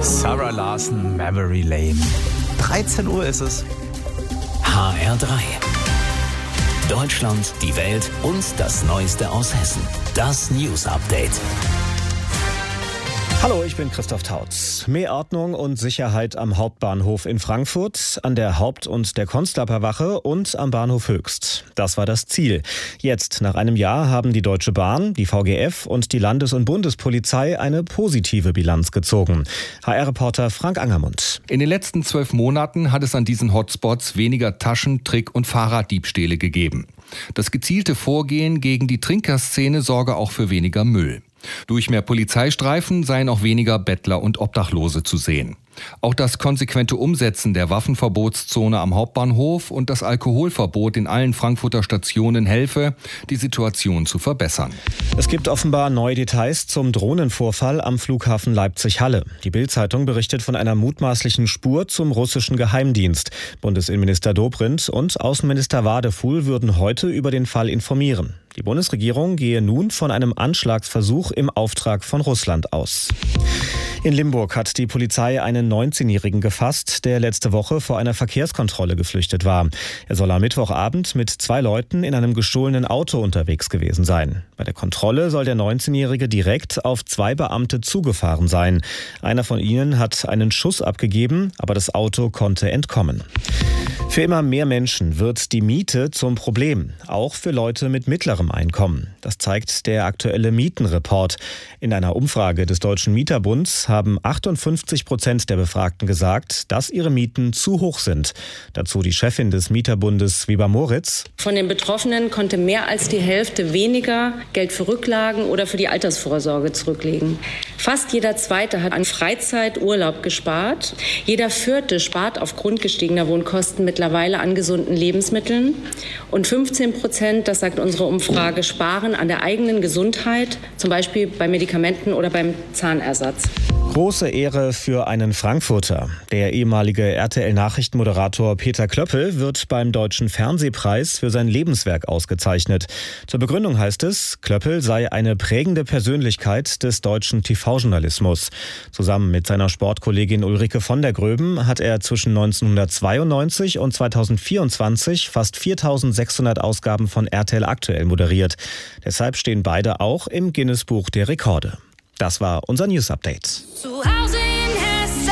Sarah Larson, Memory Lane. 13 Uhr ist es. HR3. Deutschland, die Welt und das Neueste aus Hessen. Das News Update. Hallo, ich bin Christoph Tautz. Mehr Ordnung und Sicherheit am Hauptbahnhof in Frankfurt, an der Haupt- und der Konstlapper-Wache und am Bahnhof Höchst. Das war das Ziel. Jetzt, nach einem Jahr, haben die Deutsche Bahn, die VGF und die Landes- und Bundespolizei eine positive Bilanz gezogen. HR-Reporter Frank Angermund. In den letzten 12 Monaten hat es an diesen Hotspots weniger Taschen-, Trick- und Fahrraddiebstähle gegeben. Das gezielte Vorgehen gegen die Trinkerszene sorge auch für weniger Müll. Durch mehr Polizeistreifen seien auch weniger Bettler und Obdachlose zu sehen. Auch das konsequente Umsetzen der Waffenverbotszone am Hauptbahnhof und das Alkoholverbot in allen Frankfurter Stationen helfe, die Situation zu verbessern. Es gibt offenbar neue Details zum Drohnenvorfall am Flughafen Leipzig-Halle. Die Bild-Zeitung berichtet von einer mutmaßlichen Spur zum russischen Geheimdienst. Bundesinnenminister Dobrindt und Außenminister Wadefuhl würden heute über den Fall informieren. Die Bundesregierung gehe nun von einem Anschlagsversuch im Auftrag von Russland aus. In Limburg hat die Polizei einen 19-Jährigen gefasst, der letzte Woche vor einer Verkehrskontrolle geflüchtet war. Er soll am Mittwochabend mit 2 Leuten in einem gestohlenen Auto unterwegs gewesen sein. Bei der Kontrolle soll der 19-Jährige direkt auf 2 Beamte zugefahren sein. Einer von ihnen hat einen Schuss abgegeben, aber das Auto konnte entkommen. Für immer mehr Menschen wird die Miete zum Problem, auch für Leute mit mittlerem Einkommen. Das zeigt der aktuelle Mietenreport. In einer Umfrage des Deutschen Mieterbunds haben 58% der Befragten gesagt, dass ihre Mieten zu hoch sind. Dazu die Chefin des Mieterbundes, Wiebke Moritz. Von den Betroffenen konnte mehr als die Hälfte weniger Geld für Rücklagen oder für die Altersvorsorge zurücklegen. Fast jeder Zweite hat an Freizeit, Urlaub gespart. Jeder Vierte spart aufgrund gestiegener Wohnkosten mittlerweile an gesunden Lebensmitteln. Und 15%, das sagt unsere Umfrage, sparen an der eigenen Gesundheit, zum Beispiel bei Medikamenten oder beim Zahnersatz. Große Ehre für einen Frankfurter. Der ehemalige RTL-Nachrichtenmoderator Peter Klöppel wird beim Deutschen Fernsehpreis für sein Lebenswerk ausgezeichnet. Zur Begründung heißt es, Klöppel sei eine prägende Persönlichkeit des deutschen TV-Journalismus. Zusammen mit seiner Sportkollegin Ulrike von der Gröben hat er zwischen 1992 und 2024 fast 4.600 Ausgaben von RTL Aktuell moderiert. Deshalb stehen beide auch im Guinness-Buch der Rekorde. Das war unser News Update. Zu Hause in Hessen,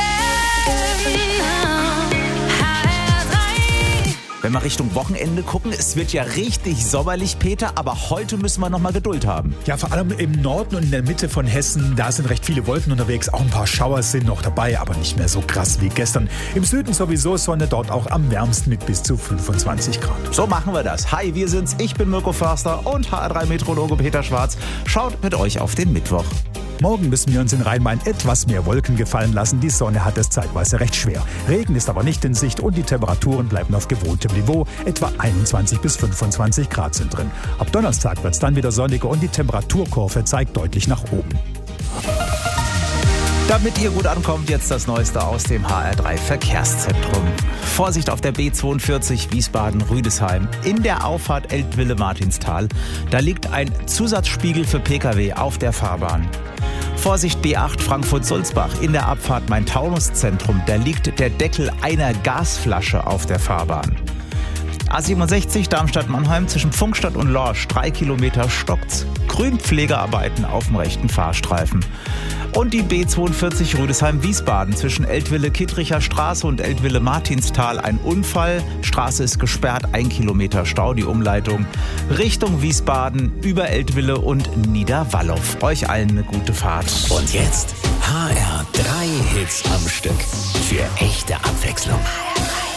HR3. Wenn wir Richtung Wochenende gucken, es wird ja richtig sommerlich, Peter, aber heute müssen wir noch mal Geduld haben. Ja, vor allem im Norden und in der Mitte von Hessen, da sind recht viele Wolken unterwegs. Auch ein paar Schauer sind noch dabei, aber nicht mehr so krass wie gestern. Im Süden sowieso Sonne, dort auch am wärmsten mit bis zu 25 Grad. So machen wir das. Hi, wir sind's. Ich bin Mirko Förster und HR3-Meteorologe Peter Schwarz. Schaut mit euch auf den Mittwoch. Morgen müssen wir uns in Rhein-Main etwas mehr Wolken gefallen lassen. Die Sonne hat es zeitweise recht schwer. Regen ist aber nicht in Sicht und die Temperaturen bleiben auf gewohntem Niveau. Etwa 21 bis 25 Grad sind drin. Ab Donnerstag wird es dann wieder sonniger und die Temperaturkurve zeigt deutlich nach oben. Damit ihr gut ankommt, jetzt das Neueste aus dem HR3 Verkehrszentrum. Vorsicht auf der B42 Wiesbaden-Rüdesheim. In der Auffahrt Eltville-Martinstal. Da liegt ein Zusatzspiegel für Pkw auf der Fahrbahn. Vorsicht B8 Frankfurt-Sulzbach. In der Abfahrt Main-Taunus-Zentrum. Da liegt der Deckel einer Gasflasche auf der Fahrbahn. A67 Darmstadt-Mannheim zwischen Pfungstadt und Lorsch. 3 Kilometer stockt's. Grünpflegearbeiten auf dem rechten Fahrstreifen. Und die B42 Rüdesheim-Wiesbaden zwischen Eltville-Kittricher Straße und Eltville-Martinstal. Ein Unfall. Straße ist gesperrt. 1 Kilometer Stau. Die Umleitung Richtung Wiesbaden über Eltville und Niederwallow. Euch allen eine gute Fahrt. Und jetzt HR3 Hits am Stück. Für echte Abwechslung.